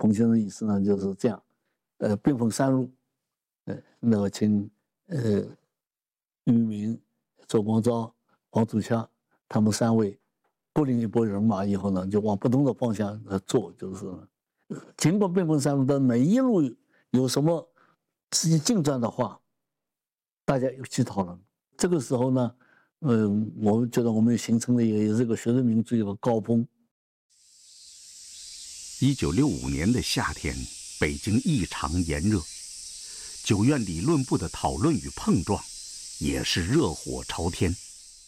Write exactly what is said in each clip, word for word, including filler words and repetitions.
彭先生意思呢就是这样，呃，兵分三路，呃，那个请呃俞敏、周光召、黄祖洽他们三位各领一拨人马以后呢，就往不同的方向呃做，就是尽管兵分三路，但每一路有什么实际进展的话，大家一起讨论。这个时候呢，嗯、呃，我们觉得我们形成了一个这个学生民主一个高峰。 一九六五年的夏天，北京异常炎热，九院理论部的讨论与碰撞也是热火朝天。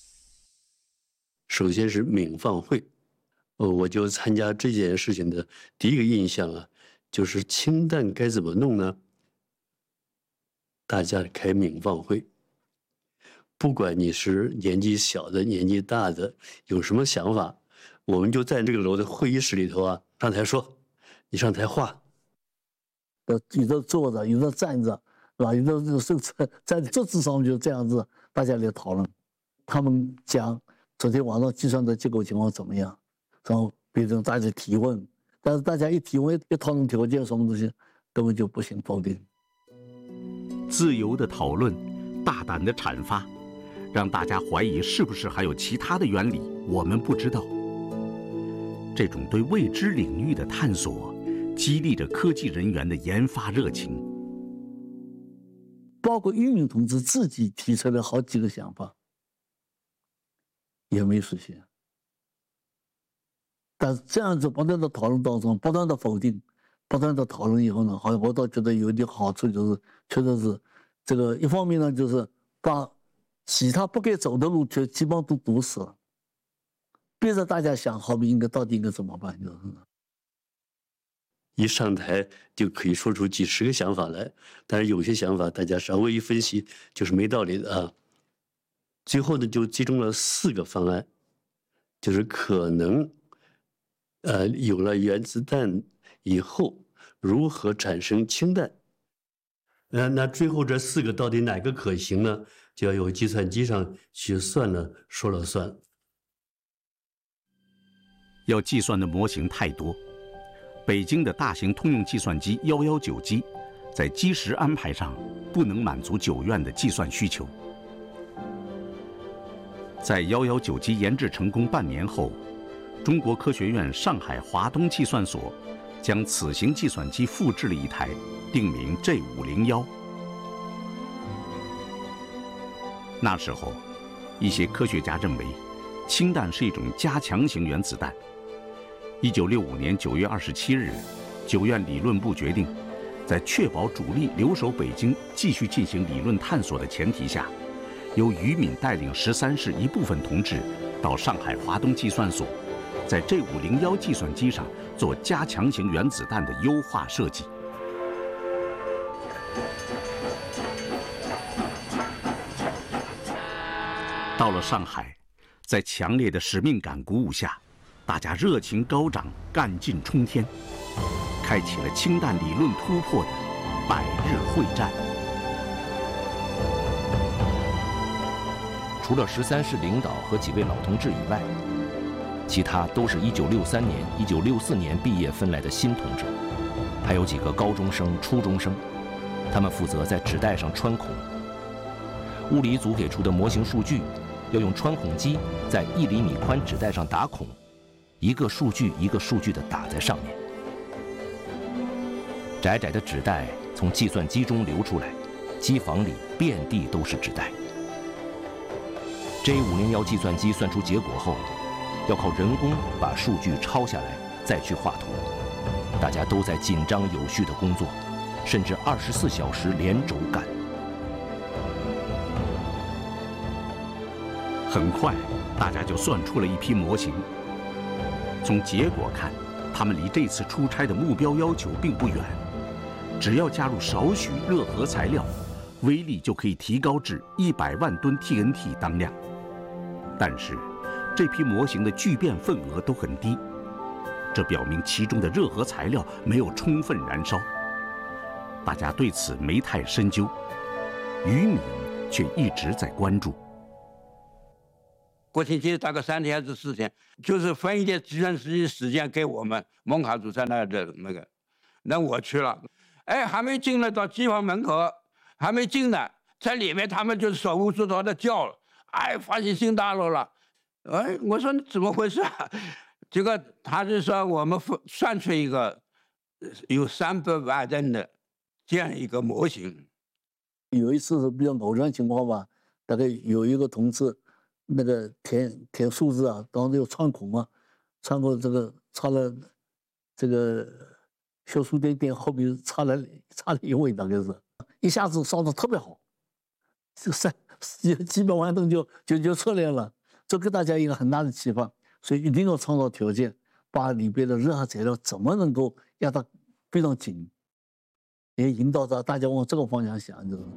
首先是闽放会，呃，我就参加这件事情的第一个印象啊，就是氢弹该怎么弄呢？大家开闽放会，不管你是年纪小的、年纪大的，有什么想法，我们就在这个楼的会议室里头啊，上台说，你上台画。 呃，有的坐着，有的站着，是吧？有的是在在桌子上就这样子，大家来讨论。他们讲昨天晚上计算的结构情况怎么样，然后别人大家提问，但是大家一提问一讨论条件什么东西，根本就不行否定。 自由的讨论，大胆的阐发，让大家怀疑是不是还有其他的原理，我们不知道。这种对未知领域的探索，激励着科技人员的研发热情。 包括俞敏同志自己提出了好几个想法，也没实现。但是这样子不断的讨论当中，不断的否定，不断的讨论以后呢，好像我倒觉得有一点好处，就是确实是这个一方面呢，就是把其他不该走的路就基本上都堵死了，逼着大家想，好比应该到底应该怎么办，就是。 一上台就可以说出几十个想法来，但是有些想法大家稍微一分析就是没道理的啊。最后呢，就集中了四个方案，就是可能，呃，有了原子弹以后如何产生氢弹。呃，那最后这四个到底哪个可行呢？就要由计算机上去算了说了算。 要计算的模型太多。北京的大型通用计算机一一九机，在基石安排上不能满足九院的计算需求。在一一九机研制成功半年后，中国科学院上海华东计算所将此型计算机复制了一台，定名 J 五零一。那时候，一些科学家认为，氢弹是一种加强型原子弹。一九六五年九月二十七日，九院理论部决定，在确保主力留守北京继续进行理论探索的前提下，由俞敏带领十三室一部分同志到上海华东计算所，在 J 五零一计算机上做加强型原子弹的优化设计。到了上海，在强烈的使命感鼓舞下，大家热情高涨，干劲冲天，开启了氢弹理论突破的百日会战。 除了十三室领导和几位老同志以外，其他都是一九六三年、一九六四年毕业分来的新同志，还有几个高中生、初中生，他们负责在纸袋上穿孔。物理组给出的模型数据，要用穿孔机在一厘米宽纸袋上打孔。一个数据一个数据地打在上面，窄窄的纸袋从计算机中流出来，机房里遍地都是纸袋。J 五零一计算机算出结果后，要靠人工把数据抄下来，再去画图。大家都在紧张有序地工作，甚至二十四小时连轴干。 很快，大家就算出了一批模型。从结果看，他们离这次出差的目标要求并不远，只要加入少许热核材料，威力就可以提高至一百万吨 T N T 当量。但是，这批模型的聚变份额都很低，这表明其中的热核材料没有充分燃烧。大家对此没太深究，俞敏却一直在关注。 国庆节大概三天还是四天，就是分一点计算机时间给我们蒙卡组在那的那个， 那我去了，哎，还没进了到机房门口，还没进呢，在里面他们就手舞足蹈的叫了，哎，发现新大陆了，哎，我说怎么回事啊？这个他是说我们算出一个有三百万人的这样一个模型。 有一次是比较偶然情况吧，大概有一个同志，那个填填数字啊，当时有穿孔嘛，穿过这个插了这个小数点点后面插了插了一位，大概是一下子烧得特别好，这三几百万吨就就就出来了，这给大家一个很大的启发。所以一定要创造条件，把里边的热核材料怎么能够压得非常紧，也引导着大家往这个方向想。就是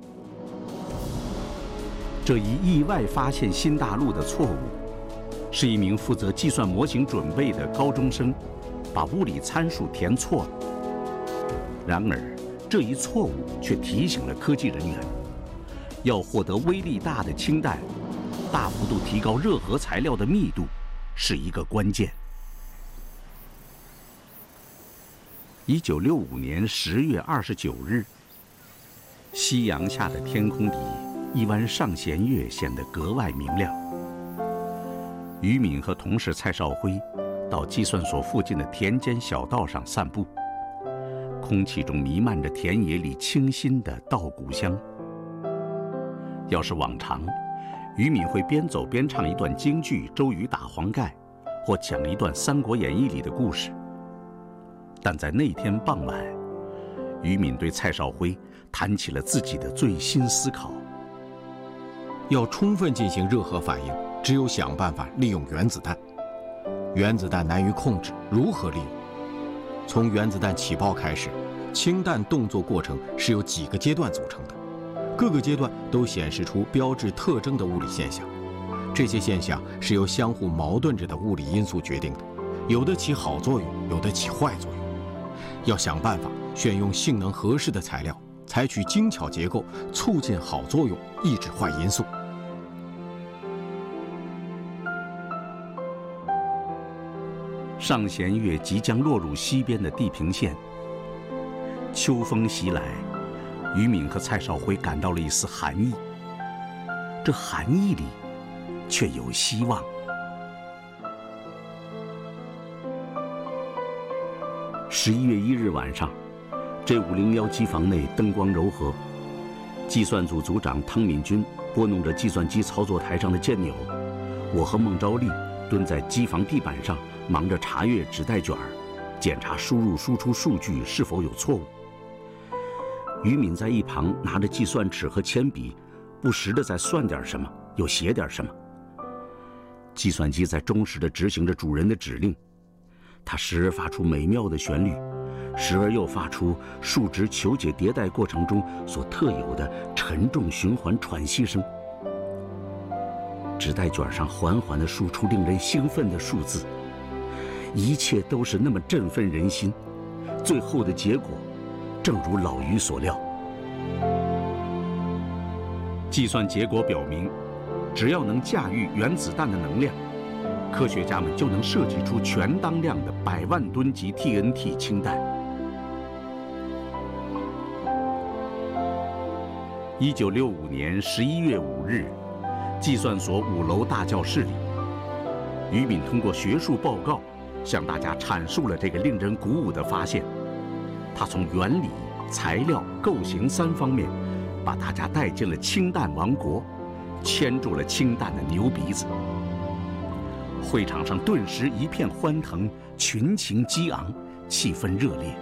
这一意外发现新大陆的错误，是一名负责计算模型准备的高中生把物理参数填错了。然而，这一错误却提醒了科技人员，要获得威力大的氢弹，大幅度提高热核材料的密度是一个关键。一九六五年十月二十九日，夕阳下的天空里，一弯上弦月显得格外明亮。于敏和同事蔡少辉到计算所附近的田间小道上散步，空气中弥漫着田野里清新的稻谷香。要是往常，于敏会边走边唱一段京剧《周瑜打黄盖》，或讲一段《三国演义》里的故事。但在那天傍晚，于敏对蔡少辉谈起了自己的最新思考。 要充分进行热核反应，只有想办法利用原子弹。原子弹难于控制，如何利用？从原子弹起爆开始，氢弹动作过程是由几个阶段组成的，各个阶段都显示出标志特征的物理现象。这些现象是由相互矛盾着的物理因素决定的，有的起好作用，有的起坏作用。要想办法选用性能合适的材料，采取精巧结构，促进好作用，抑制坏因素。 上弦月即将落入西边的地平线，秋风袭来，于敏和蔡少辉感到了一丝寒意。这寒意里，却有希望。十一月一日晚上 ，J 五零一机房内灯光柔和，计算组组长汤敏君拨弄着计算机操作台上的键钮，我和孟昭丽蹲在机房地板上，忙着查阅纸带卷儿，检查输入输出数据是否有错误。于敏在一旁拿着计算尺和铅笔，不时地在算点什么，又写点什么。计算机在忠实地执行着主人的指令，它时而发出美妙的旋律，时而又发出数值求解迭代过程中所特有的沉重循环喘息声。纸带卷上缓缓地输出令人兴奋的数字，一切都是那么振奋人心。最后的结果，正如老于所料。计算结果表明，只要能驾驭原子弹的能量，科学家们就能设计出全当量的百万吨级 T N T 氢弹。一九六五年十一月五日，计算所五楼大教室里，于敏通过学术报告向大家阐述了这个令人鼓舞的发现。他从原理、材料、构型三方面，把大家带进了氢弹王国，牵住了氢弹的牛鼻子。会场上顿时一片欢腾，群情激昂，气氛热烈。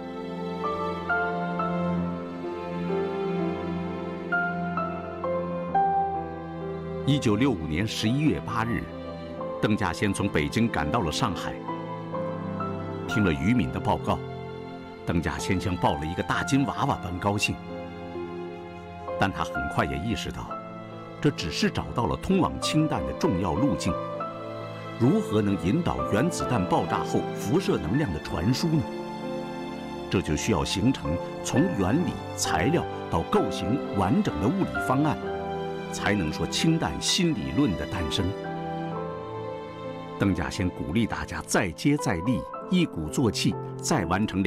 一九六五年十一月八日，邓稼先从北京赶到了上海。听了于敏的报告，邓稼先像抱了一个大金娃娃般高兴。但他很快也意识到，这只是找到了通往氢弹的重要路径。如何能引导原子弹爆炸后辐射能量的传输呢？这就需要形成从原理、材料到构型完整的物理方案，才能说氢弹新理论的诞生。邓稼先鼓励大家再接再厉，一鼓作气，再完成两